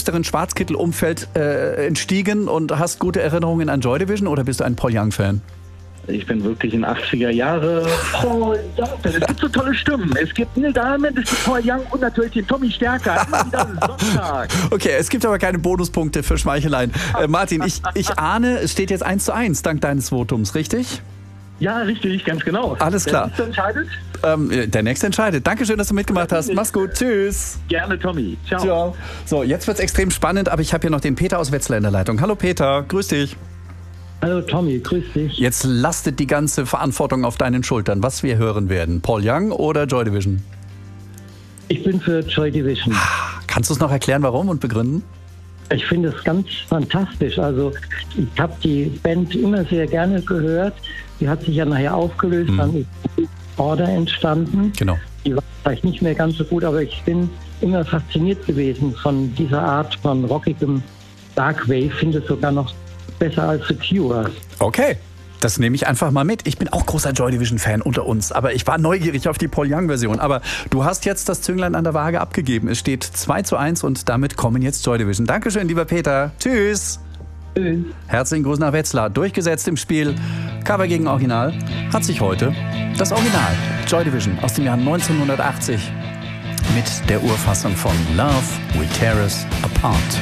düsteren Schwarzkittel-Umfeld entstiegen und hast gute Erinnerungen an Joy Division oder bist du ein Paul Young-Fan? Ich bin wirklich in 80er Jahre. Paul Young, es gibt so tolle Stimmen. Es gibt Neil Diamond, es gibt Paul Young und natürlich den Tommy Stärker. Immer wieder Sonntag. Okay, es gibt aber keine Bonuspunkte für Schmeicheleien. Martin, ich ahne, es steht jetzt 1:1 dank deines Votums, richtig? Ja, richtig, ganz genau. Alles klar. Der Nächste entscheidet? Der Nächste entscheidet. Dankeschön, dass du mitgemacht hast. Mach's gut. Tschüss. Gerne, Tommy. Ciao. Ciao. So, jetzt wird's extrem spannend, aber ich habe hier noch den Peter aus Wetzlar in der Leitung. Hallo Peter, grüß dich. Hallo Tommy, grüß dich. Jetzt lastet die ganze Verantwortung auf deinen Schultern, was wir hören werden. Paul Young oder Joy Division? Ich bin für Joy Division. Kannst du es noch erklären, warum und begründen? Ich finde es ganz fantastisch. Also ich habe die Band immer sehr gerne gehört. Die hat sich ja nachher aufgelöst, dann ist die Order entstanden. Genau. Die war vielleicht nicht mehr ganz so gut, aber ich bin immer fasziniert gewesen von dieser Art von rockigem Dark Wave. Finde es sogar noch besser als The Cure. Okay, das nehme ich einfach mal mit. Ich bin auch großer Joy Division-Fan unter uns, aber ich war neugierig auf die Paul Young-Version. Aber du hast jetzt das Zünglein an der Waage abgegeben. Es steht 2:1 und damit kommen jetzt Joy Division. Dankeschön, lieber Peter. Tschüss. Tschüss. Herzlichen Gruß nach Wetzlar. Durchgesetzt im Spiel Cover gegen Original hat sich heute das Original Joy Division aus dem Jahr 1980 mit der Urfassung von Love Will Tear Us Apart